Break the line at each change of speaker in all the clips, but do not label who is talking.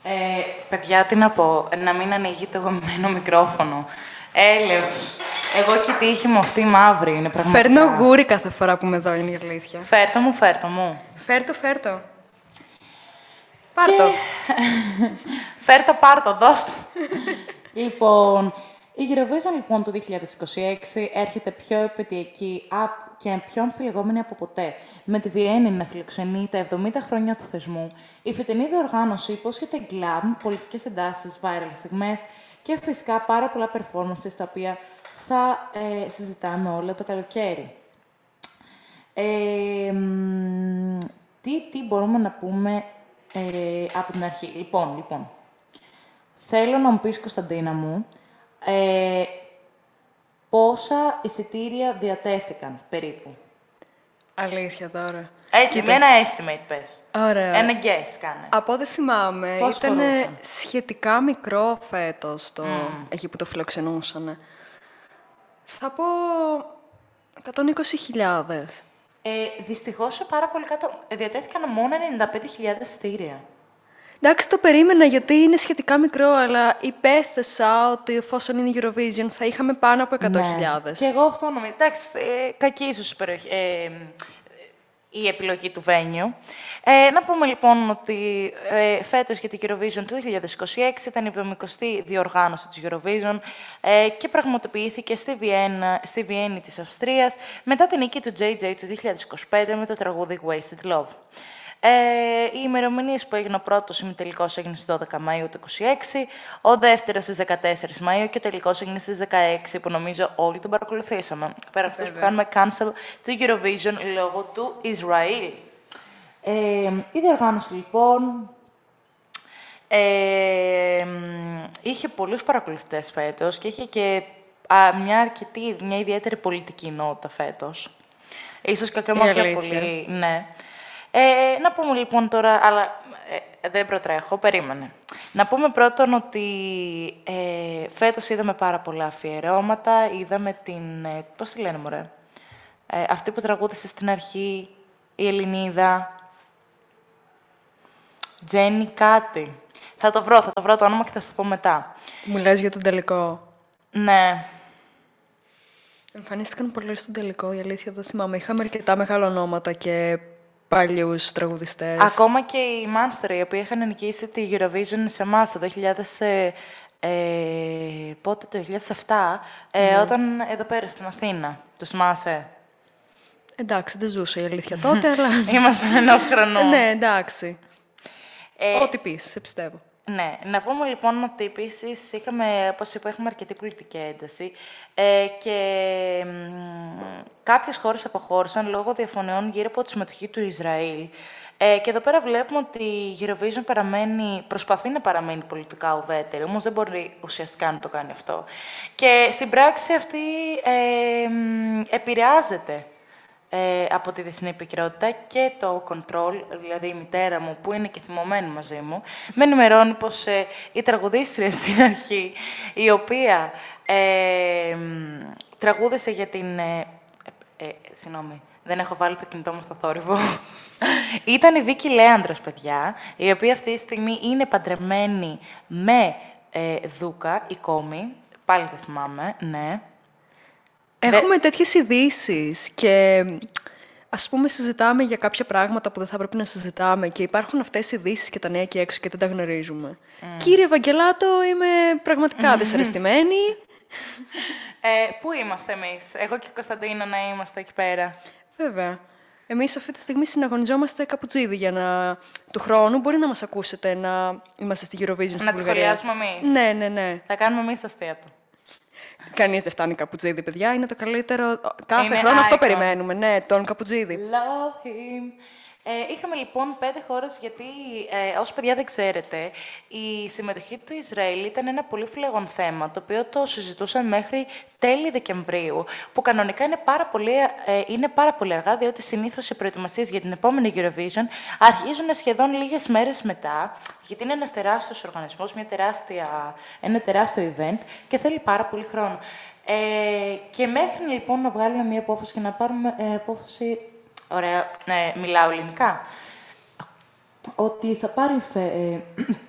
Παιδιά, τι να πω, να μην ανοίγει το γαμμένο μικρόφωνο. Έλεος. Εγώ και η τύχη μου αυτή μαύρη είναι πραγματικά.
Φέρνω γούρι κάθε φορά που με δω, είναι η αλήθεια.
Φέρτο μου, φέρτο μου.
Φέρτο. Πάρτο.
Φέρτο, πάρτο, δώστο. Λοιπόν, η Eurovision λοιπόν του 2026 έρχεται πιο επαιτειακή και πιο αμφιλεγόμενη από ποτέ. Με τη Βιέννη να φιλοξενεί τα 70 χρόνια του θεσμού, η φετινή διοργάνωση υπόσχεται glam, πολιτικές εντάσεις, viral στιγμές και φυσικά πάρα πολλά performances τα οποία θα συζητάμε όλο το καλοκαίρι. Τι μπορούμε να πούμε από την αρχή. Λοιπόν. Θέλω να μου πεις, Κωνσταντίνα μου, πόσα εισιτήρια διατέθηκαν περίπου.
Αλήθεια τώρα.
Έτσι, με ένα estimate πες.
Ωραία.
Ένα guess κάνε.
Από ό,τι θυμάμαι,
Πώς
ήταν
χωρούσαν?
σχετικά μικρό φέτος εκεί που το φιλοξενούσαν. Θα πω 120.000.
Δυστυχώς σε πάρα πολύ κάτω διατέθηκαν μόνο 95.000 εισιτήρια.
Εντάξει, το περίμενα γιατί είναι σχετικά μικρό, αλλά υπέθεσα ότι εφόσον είναι Eurovision θα είχαμε πάνω από 100.000.
Ναι. Και εγώ αυτό νομίζω. Εντάξει, κακή ίσως η επιλογή του venue. Να πούμε λοιπόν ότι φέτος για την Eurovision του 2026 ήταν η 70η διοργάνωση της Eurovision και πραγματοποιήθηκε στη Βιέννη της Αυστρίας μετά την νίκη του JJ του 2025 με το τραγούδι Wasted Love. Οι ημερομηνίες που έγινε ο πρώτος ημιτελικός έγινε στις 12 Μαΐου του 2026, ο δεύτερος στις 14 Μαΐου και ο τελικός έγινε στις 16, που νομίζω όλοι τον παρακολουθήσαμε. Πέρα αυτός που κάνουμε cancel του Eurovision λόγω του Ισραήλ. Η διοργάνωση λοιπόν είχε πολλούς παρακολουθητές φέτος και είχε και μια ιδιαίτερη πολιτική νότα φέτος. Ίσως και ακόμα πιο πολύ, ναι. Να πούμε λοιπόν τώρα, αλλά δεν προτρέχω, περίμενε. Να πούμε πρώτον ότι φέτος είδαμε πάρα πολλά αφιερώματα, είδαμε την, πώς τη λένε μωρέ, αυτή που τραγούδισε στην αρχή, η Ελληνίδα, Τζένι κάτι. Θα το βρω το όνομα και θα σου το πω μετά.
Μου λες για τον τελικό.
Ναι.
Εμφανίστηκαν πολλοί στον τελικό, η αλήθεια δεν θυμάμαι. Είχαμε αρκετά μεγάλα ονόματα και παλιούς τραγουδιστές.
Ακόμα και οι Monster, οι οποίοι είχαν νικήσει τη Eurovision σε εμάς το 2007, όταν εδώ πέρα στην Αθήνα. Τους θυμάσαι?
Εντάξει, δεν ζούσα η αλήθεια τότε, αλλά...
Ήμασταν ενός χρονού.
Ναι, εντάξει. Ό,τι πεις, σε πιστεύω.
Ναι. Να πούμε λοιπόν ότι επίσης είχαμε, όπως είπα, έχουμε αρκετή πολιτική ένταση και κάποιες χώρες αποχώρησαν λόγω διαφωνιών γύρω από τη συμμετοχή του Ισραήλ. Και εδώ πέρα βλέπουμε ότι η Eurovision προσπαθεί να παραμένει πολιτικά ουδέτερη, όμως δεν μπορεί ουσιαστικά να το κάνει αυτό. Και στην πράξη αυτή επηρεάζεται από τη διεθνή επικαιρότητα και το control, δηλαδή η μητέρα μου που είναι και θυμωμένη μαζί μου, με ενημερώνει πως η τραγουδίστρια στην αρχή, η οποία τραγούδισε για την... συγγνώμη, δεν έχω βάλει το κινητό μου στο θόρυβο. Ήταν η Βίκη Λέανδρος, παιδιά, η οποία αυτή τη στιγμή είναι παντρεμένη με Δούκα, η κόμη, πάλι δεν θυμάμαι, ναι.
Έχουμε τέτοιες ειδήσεις και ας πούμε συζητάμε για κάποια πράγματα που δεν θα πρέπει να συζητάμε και υπάρχουν αυτές οι ειδήσεις και τα νέα εκεί έξω και δεν τα γνωρίζουμε. Κύριε Ευαγγελάτο, είμαι πραγματικά δυσαρεστημένη.
Πού είμαστε εμείς, εγώ και η Κωνσταντίνα να είμαστε εκεί πέρα?
Βέβαια. Εμείς αυτή τη στιγμή συναγωνιζόμαστε καπουτσίδι για του χρόνου. Μπορεί να μας ακούσετε να είμαστε στη Eurovision στην Βουλγαρία.
Να τη σχολιάσουμε εμείς.
Ναι.
Θα κάνουμε εμείς τα αστεία του.
Κανείς δεν φτάνει καπουτζίδι, παιδιά. Είναι το καλύτερο. Κάθε χρόνο αυτό περιμένουμε. Ναι, τον καπουτζίδι.
Love him. Είχαμε λοιπόν 5 χώρες, γιατί όσοι παιδιά δεν ξέρετε, η συμμετοχή του Ισραήλ ήταν ένα πολύ φλεγόν θέμα, το οποίο το συζητούσαν μέχρι τέλη Δεκεμβρίου, που κανονικά είναι πάρα πολύ αργά, διότι συνήθως οι προετοιμασίες για την επόμενη Eurovision αρχίζουν σχεδόν λίγες μέρες μετά, γιατί είναι ένας τεράστιος οργανισμός, ένα τεράστιο event και θέλει πάρα πολύ χρόνο. Και μέχρι λοιπόν να βγάλουμε μια απόφαση και να πάρουμε απόφαση. Ωραία, μιλάω ελληνικά. Ότι θα πάρει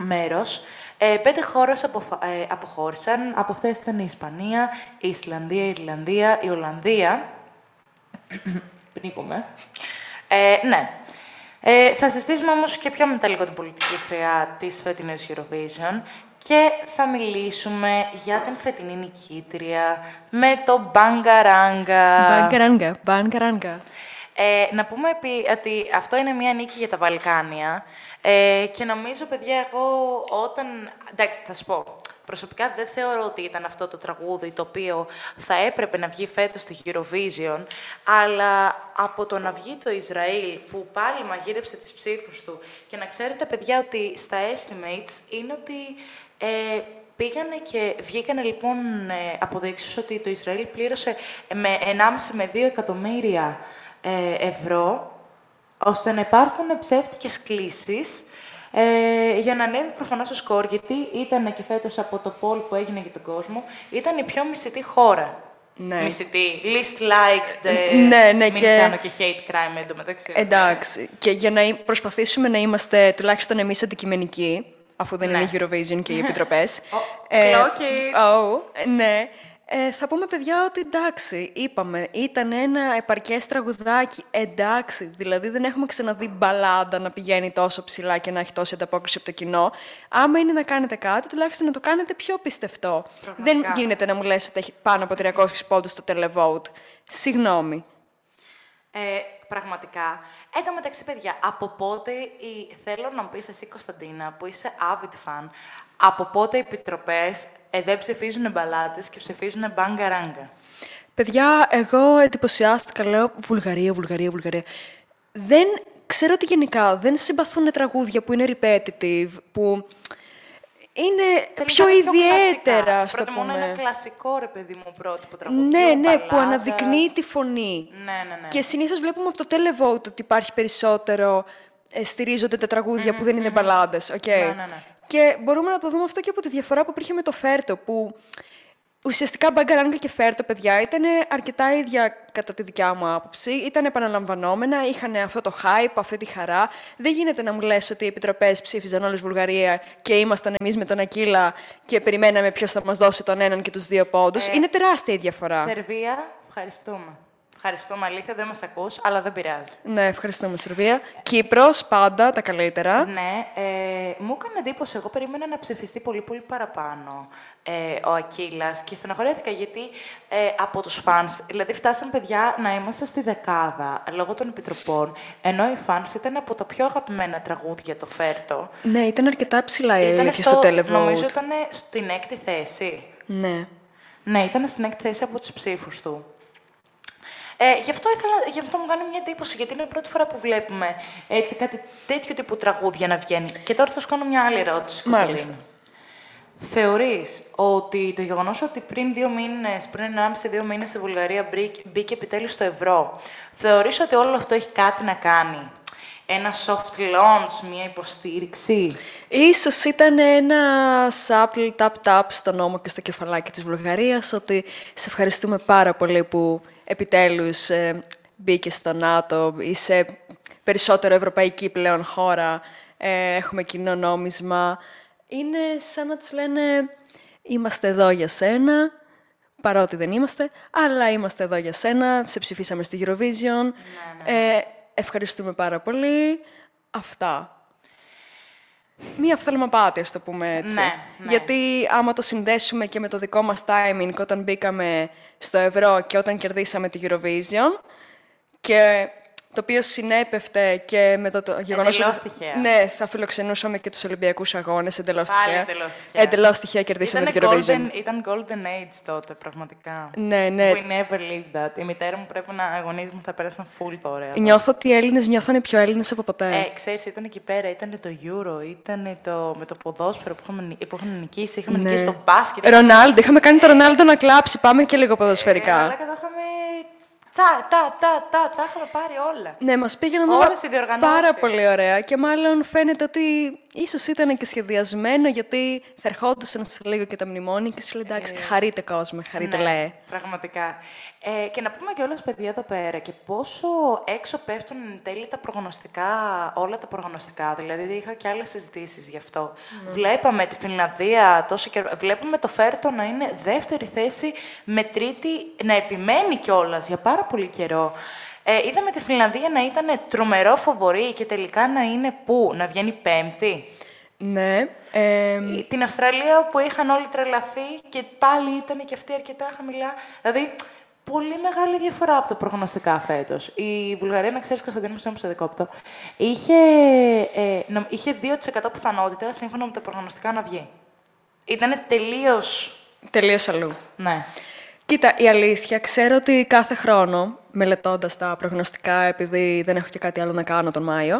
μέρος. 5 χώρες αποχώρησαν. Από αυτές ήταν η Ισπανία, η Ισλανδία, η Ιρλανδία, η Ολλανδία. Πνίγομαι. Ναι. Θα συζητήσουμε όμως και πιο μετά λίγο την πολιτική χρειά της φετινής Eurovision και θα μιλήσουμε για την φετινή νικήτρια με το Bangaranga.
Bangaranga.
Να πούμε ότι αυτό είναι μια νίκη για τα Βαλκάνια και νομίζω, παιδιά, εγώ όταν... Εντάξει, θα σου πω. Προσωπικά δεν θεωρώ ότι ήταν αυτό το τραγούδι το οποίο θα έπρεπε να βγει φέτος στη Eurovision, αλλά από το να βγει το Ισραήλ που πάλι μαγείρεψε τις ψήφους του και να ξέρετε, παιδιά, ότι στα estimates είναι ότι πήγανε και βγήκανε λοιπόν αποδείξεις ότι το Ισραήλ πλήρωσε με 1,5 με 2 εκατομμύρια ευρώ, ώστε να υπάρχουν ψεύτικες κλήσεις για να ανέβει προφανώς το σκορ, γιατί ήταν και φέτος από το poll που έγινε για τον κόσμο, ήταν η πιο μισητή χώρα.
Ναι.
Μισητή, least liked,
ναι,
μην
και...
κάνω και hate crime εντωμεταξύ.
Εντάξει, και για να προσπαθήσουμε να είμαστε τουλάχιστον εμείς αντικειμενικοί, αφού δεν είναι η Eurovision και οι επιτροπές. Ναι. Θα πούμε, παιδιά, ότι εντάξει, είπαμε, ήταν ένα επαρκές τραγουδάκι, εντάξει, δηλαδή δεν έχουμε ξαναδεί μπαλάντα να πηγαίνει τόσο ψηλά και να έχει τόση ανταπόκριση από το κοινό. Άμα είναι να κάνετε κάτι, τουλάχιστον να το κάνετε πιο πιστευτό. Δεν γίνεται να μου λες ότι έχει πάνω από 300 πόντους στο televote. Συγγνώμη.
Πραγματικά. Εν τω μεταξύ, παιδιά, από πότε θέλω να μου πεις εσύ, Κωνσταντίνα, που είσαι avid fan, από πότε οι επιτροπές δεν ψηφίζουν μπαλάτες και ψηφίζουν Bangaranga?
Παιδιά, εγώ εντυπωσιάστηκα, λέω Βουλγαρία. Δεν ξέρω ότι γενικά δεν συμπαθούν τραγούδια που είναι repetitive, που είναι πιο ιδιαίτερα, στο πούμε.
Μόνο ένα κλασικό, ρε παιδί μου, πρότυπο τραγούδι.
Ναι,
μπαλάδας,
που αναδεικνύει τη φωνή.
Ναι.
Και συνήθως βλέπουμε από το televote ότι υπάρχει περισσότερο, στηρίζονται τα τραγούδια που δεν είναι μπαλάντες. Okay.
Ναι.
Και μπορούμε να το δούμε αυτό και από τη διαφορά που υπήρχε με το Φέρτο, που ουσιαστικά Bangaranga και Φέρτο, παιδιά, ήταν αρκετά ίδια κατά τη δικιά μου άποψη. Ήταν επαναλαμβανόμενα, είχαν αυτό το hype, αυτή τη χαρά. Δεν γίνεται να μου λες ότι οι επιτροπές ψήφιζαν όλες Βουλγαρία και ήμασταν εμείς με τον Ακύλα και περιμέναμε ποιος θα μας δώσει τον έναν και τους 2 πόντους. Είναι τεράστια η διαφορά.
Σερβία, ευχαριστούμε. Ευχαριστούμε, αλήθεια, δεν μας ακούς, αλλά δεν πειράζει.
Ναι, ευχαριστούμε, Σερβία. Κύπρος, πάντα τα καλύτερα.
Ναι, μου έκανε εντύπωση. Εγώ περίμενα να ψηφιστεί πολύ παραπάνω ο Ακύλας και στεναχωρέθηκα γιατί από τους φανς, δηλαδή φτάσαν, παιδιά, να είμαστε στη δεκάδα λόγω των επιτροπών, ενώ οι φανς ήταν από τα πιο αγαπημένα τραγούδια το Φέρτο.
Ναι, ήταν αρκετά ψηλά η έλεγχη στο televote.
Νομίζω ήταν στην 6η θέση.
Ναι.
Ναι, ήταν στην 6η θέση από τους ψήφους του. Γι' αυτό μου κάνει μια εντύπωση, γιατί είναι η πρώτη φορά που βλέπουμε έτσι, κάτι τέτοιο τύπου τραγούδια να βγαίνει. Και τώρα θα σου κάνω μια άλλη ερώτηση.
Μάλιστα.
Θεωρείς ότι το γεγονός ότι πριν 1,5-2 μήνες η Βουλγαρία μπήκε επιτέλους στο ευρώ, θεωρείς ότι όλο αυτό έχει κάτι να κάνει? Ένα soft launch, μια υποστήριξη?
Ίσως ήταν ένα subtle tap-tap στον ώμο και στο κεφαλάκι της Βουλγαρίας, ότι σε ευχαριστούμε πάρα πολύ που επιτέλους μπήκε στο ΝΑΤΟ, είσαι περισσότερο ευρωπαϊκή πλέον χώρα, έχουμε κοινό νόμισμα. Είναι σαν να τους λένε, είμαστε εδώ για σένα, παρότι δεν είμαστε, αλλά είμαστε εδώ για σένα, σε ψηφίσαμε στη Eurovision, ευχαριστούμε πάρα πολύ, αυτά. Μία φθαλμαπάτη, ας το πούμε έτσι.
Ναι.
Γιατί άμα το συνδέσουμε και με το δικό μας timing όταν μπήκαμε στο ευρώ και όταν κερδίσαμε τη Eurovision, και το οποίο συνέπευτε και με το γεγονός ότι ναι, θα φιλοξενούσαμε και τους Ολυμπιακούς Αγώνες, εντελώς τυχαία. Εντελώς τυχαία κερδίσαμε την Eurovision.
Ήταν golden age τότε, πραγματικά.
Ναι.
We never lived that. Η μητέρα μου πρέπει να αγωνίζουμε, θα πέρασαν full τώρα.
Νιώθω ότι οι Έλληνες νιώθανε πιο Έλληνες από ποτέ.
Ξέρεις, ήταν εκεί πέρα, ήταν το Euro, ήταν με το ποδόσφαιρο που είχαμε νικήσει, είχαμε νικήσει το μπάσκετ.
Ρονάλντο, είχαμε κάνει το Ρονάλντο να κλάψει, πάμε και λίγο ποδοσφαιρικά.
Αλλά και το είχαμε... Τα είχαμε πάρει όλα.
Ναι, μας πήγαιναν όλα πάρα πολύ ωραία και μάλλον φαίνεται ότι ίσως ήταν και σχεδιασμένο, γιατί θα ερχόντουσαν σε λίγο και τα μνημόνια και σου λέει εντάξει, χαρείτε κόσμο, χαρείτε λέει.
Πραγματικά. Και να πούμε κιόλας, παιδιά, εδώ πέρα, και πόσο έξω πέφτουν εν τέλει τα προγνωστικά, όλα τα προγνωστικά. Δηλαδή, είχα και άλλες συζητήσεις γι' αυτό. Βλέπαμε τη Φινλανδία τόσο καιρό. Βλέπουμε το Φέρτο να είναι δεύτερη θέση, με τρίτη να επιμένει κιόλας για πάρα πολύ καιρό. Είδαμε τη Φινλανδία να ήταν τρομερό φοβορί και τελικά να είναι πού, να βγαίνει πέμπτη.
Ναι.
Την Αυστραλία που είχαν όλοι τρελαθεί και πάλι ήταν και αυτή αρκετά χαμηλά. Δηλαδή, πολύ μεγάλη διαφορά από τα προγνωστικά φέτος. Η Βουλγαρία, να ξέρεις, Κωνσταντίνο, μου σε δεκόπτω, είχε 2% πιθανότητα, σύμφωνα με τα προγνωστικά, να βγει. Ήτανε
Τελείως αλλού.
Ναι.
Κοίτα, η αλήθεια, ξέρω ότι κάθε χρόνο, μελετώντας τα προγνωστικά, επειδή δεν έχω και κάτι άλλο να κάνω τον Μάιο,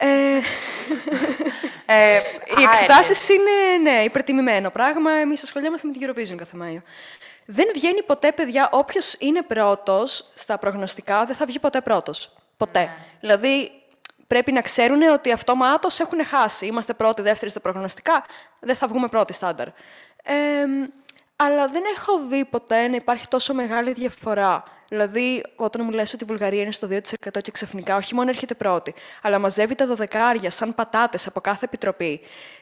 οι εξετάσεις είναι, ναι, υπερτιμημένο πράγμα. Εμείς ασχολιόμαστε με την Eurovision κάθε Μάιο. Δεν βγαίνει ποτέ, παιδιά, όποιος είναι πρώτος στα προγνωστικά, δεν θα βγει ποτέ πρώτος. Ποτέ. Ναι. Δηλαδή, πρέπει να ξέρουν ότι αυτομάτως έχουν χάσει. Είμαστε πρώτοι, δεύτεροι στα προγνωστικά, δεν θα βγούμε πρώτοι στάνταρ. Αλλά δεν έχω δει ποτέ να υπάρχει τόσο μεγάλη διαφορά. Δηλαδή, όταν μου λες ότι η Βουλγαρία είναι στο 2% και ξαφνικά όχι μόνο έρχεται πρώτη, αλλά μαζεύει τα 12 σαν πατάτες από κάθε επιτροπή,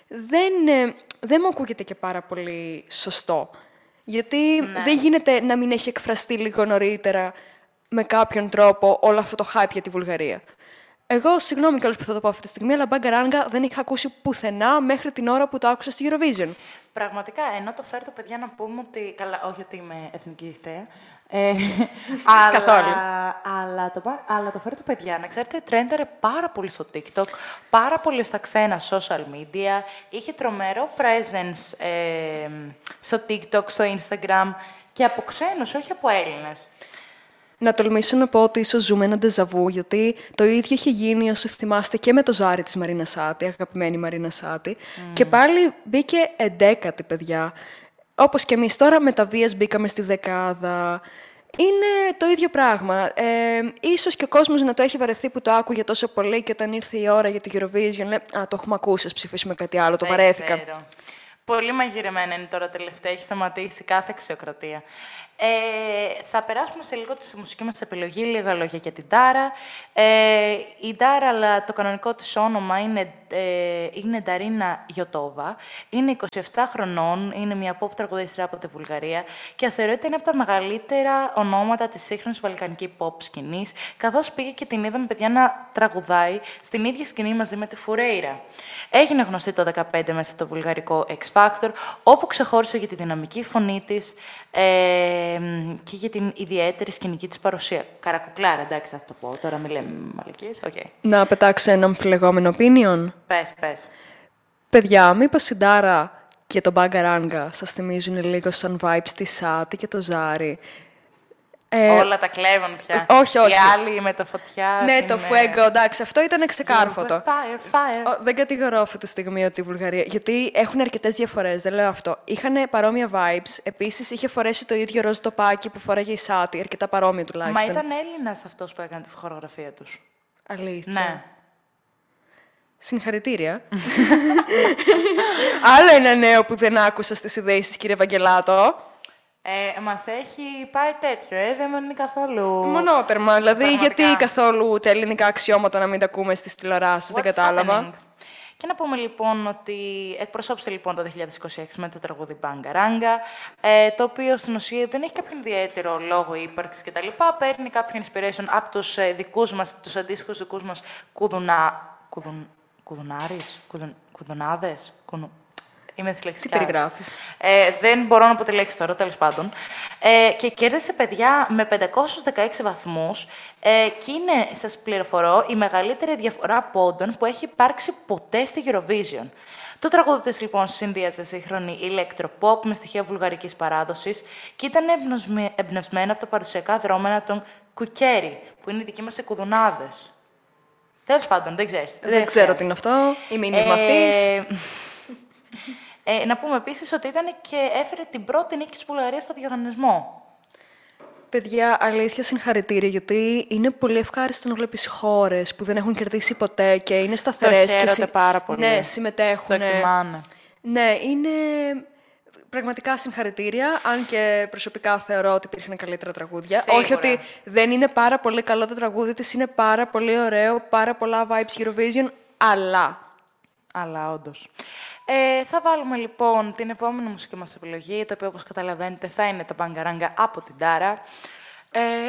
δεν μου ακούγεται και πάρα πολύ σωστό. Γιατί δεν γίνεται να μην έχει εκφραστεί λίγο νωρίτερα με κάποιον τρόπο όλο αυτό το hype για τη Βουλγαρία. Εγώ, συγγνώμη κιόλας που θα το πω αυτή τη στιγμή, αλλά Μπαγκαράγκα δεν είχα ακούσει πουθενά μέχρι την ώρα που το άκουσα στη Eurovision.
Πραγματικά, ενώ το Φέρτο, παιδιά, να πούμε ότι. Καλά, όχι ότι είμαι εθνικιστή.
Καθόλου.
Αλλά το Φέρτο, παιδιά, να ξέρετε, τρέντερε πάρα πολύ στο TikTok, πάρα πολύ στα ξένα social media. Είχε τρομερό presence στο TikTok, στο Instagram και από ξένους, όχι από Έλληνες.
Να τολμήσω να πω ότι ίσως ζούμε ένα ντεζαβού, γιατί το ίδιο είχε γίνει, όσοι θυμάστε, και με το Ζάρι της Μαρίνα Σάτι, αγαπημένη Μαρίνα Σάτι. Και πάλι μπήκε 11η, παιδιά. Όπως και εμείς τώρα, με τα βίας μπήκαμε στη δεκάδα. Είναι το ίδιο πράγμα. Ίσως και ο κόσμος να το έχει βαρεθεί που το άκουγε τόσο πολύ και όταν ήρθε η ώρα για το Eurovision, λέει «Α, το έχουμε ακούσει, ας ψηφίσουμε κάτι άλλο, το βαρέθηκα».
Πολύ μαγειρεμένα είναι τώρα τελευταία, έχει σταματήσει κάθε αξιοκρατία. Θα περάσουμε σε λίγο τη μουσική μας επιλογή, λίγα λόγια για την Ντάρα. Η Ντάρα, αλλά το κανονικό της όνομα είναι Νταρίνα Γιωτόβα. Είναι 27 χρονών, είναι μια pop τραγουδίστρια από τη Βουλγαρία και θεωρείται είναι από τα μεγαλύτερα ονόματα της σύγχρονης βαλκανική pop σκηνής, καθώς πήγε και την είδαμε, παιδιά, να τραγουδάει στην ίδια σκηνή μαζί με τη Φουρέιρα. Έγινε γνωστή το 2015 μέσα στο βουλγαρικό X Factor, όπου ξεχώρισε για τη δυναμική φωνή της και για την ιδιαίτερη σκηνική της παρουσία. Καρακουκλάρα, εντάξει, θα το πω. Τώρα μην λέμε μαλακίες. Okay.
Να πετάξω ένα αμφιλεγόμενο opinion.
Πες.
Παιδιά, μήπως η Ντάρα και το Μπαγκαράγκα σας θυμίζουν λίγο σαν vibes τη Σάτι και το Ζάρι.
Όλα τα κλέβουν πια.
Όχι.
Οι άλλοι με τα φωτιά.
Ναι, το Fuego, εντάξει, αυτό ήταν ξεκάρφωτο.
Fire.
Δεν κατηγορώ αυτή τη στιγμή ότι η Βουλγαρία. Γιατί έχουν αρκετές διαφορές, δεν λέω αυτό. Είχαν παρόμοια vibes. Επίσης, είχε φορέσει το ίδιο ροζ τοπάκι που φοράγε η Σάτι, αρκετά παρόμοια τουλάχιστον.
Μα ήταν Έλληνας αυτός που έκανε τη χορογραφία τους.
Αλήθεια.
Ναι.
Συγχαρητήρια. Άλλο ένα νέο που δεν άκουσα στις ειδήσεις, κύριε Βαγγελάτο.
Μας έχει πάει τέτοιο, δεν μένει καθόλου.
Μονότερμα, δηλαδή,
πραγματικά.
γιατί καθόλου τα ελληνικά αξιώματα να μην τα ακούμε στις τηλεοράσεις, δεν κατάλαβα.
Και να πούμε λοιπόν ότι εκπροσώπησε λοιπόν το 2026 με το τραγούδι Μπαγκαράγκα, το οποίο στην ουσία δεν έχει κάποιον ιδιαίτερο λόγο ύπαρξης κτλ. Παίρνει κάποιον inspiration από τους δικούς μας, τους αντίστοιχους δικούς μας κουδουνάδες. Είμαι δυσλεξικά.
Τι περιγράφεις?
Δεν μπορώ να πω τη λέξη τώρα, τέλος πάντων. Και κέρδισε, παιδιά, με 516 βαθμούς και είναι, σας πληροφορώ, η μεγαλύτερη διαφορά πόντων που έχει υπάρξει ποτέ στη Eurovision. Το τραγούδι της, λοιπόν, συνδύαζε σύγχρονη ηλεκτροπόπ με στοιχεία βουλγαρικής παράδοσης και ήταν εμπνευσμένα από τα παραδοσιακά δρόμενα των κουκέρι, που είναι οι δικοί μας οι κουδουνάδες. Τέλος πάντων, δεν ξέρεις.
Δεν ξέρω τι είναι αυτό. Είμαι μαθής.
Να πούμε επίσης ότι ήταν και έφερε την πρώτη νίκη της Βουλγαρίας στο διαγωνισμό.
Παιδιά, αλήθεια συγχαρητήρια, γιατί είναι πολύ ευχάριστο να βλέπεις χώρες που δεν έχουν κερδίσει ποτέ και είναι σταθερές.
Το χαίρονται πάρα πολύ.
Ναι, συμμετέχουν.
Το εκτιμάνε.
Ναι, είναι πραγματικά συγχαρητήρια, αν και προσωπικά θεωρώ ότι υπήρχαν καλύτερα τραγούδια.
Σίγουρα.
Όχι ότι δεν είναι πάρα πολύ καλό το τραγούδι της, είναι πάρα πολύ ωραίο, πάρα πολλά vibes Eurovision,
Αλλά όντως. Θα βάλουμε λοιπόν την επόμενη μουσική μας επιλογή, το οποίο όπως καταλαβαίνετε θα είναι το Bangaranga από την Τάρα.